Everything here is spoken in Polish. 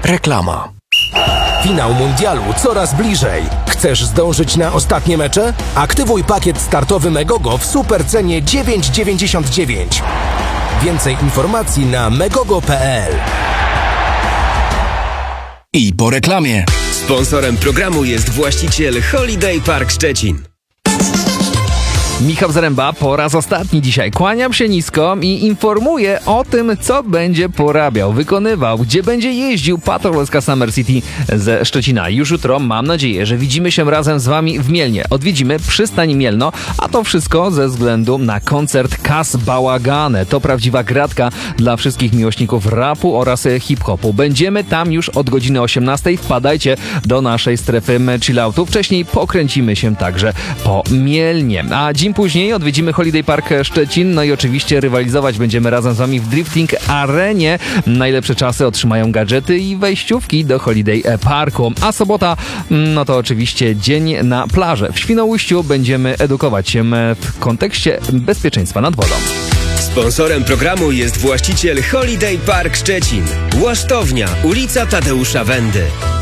Reklama. Finał mundialu coraz bliżej. Chcesz zdążyć na ostatnie mecze? Aktywuj pakiet startowy Megogo w supercenie 9,99. Więcej informacji na megogo.pl. I po reklamie. Sponsorem programu jest właściciel Holiday Park Szczecin. Michał Zaręba po raz ostatni dzisiaj. Kłaniam się nisko i informuję o tym, co będzie porabiał, wykonywał, gdzie będzie jeździł Patrol SK Summer City ze Szczecina. Już jutro mam nadzieję, że widzimy się razem z wami w Mielnie. Odwiedzimy przystań Mielno, a to wszystko ze względu na koncert Kas Bałagane. To prawdziwa gratka dla wszystkich miłośników rapu oraz hip-hopu. Będziemy tam już od godziny 18. Wpadajcie do naszej strefy chilloutu. Wcześniej pokręcimy się także po Mielnie. A dzień później odwiedzimy Holiday Park Szczecin, no i oczywiście rywalizować będziemy razem z wami w Drifting Arenie. Najlepsze czasy otrzymają gadżety i wejściówki do Holiday Parku. A sobota, no to oczywiście dzień na plaży. W Świnoujściu będziemy edukować się w kontekście bezpieczeństwa nad wodą. Sponsorem programu jest właściciel Holiday Park Szczecin. Łasztownia, ulica Tadeusza Wendy.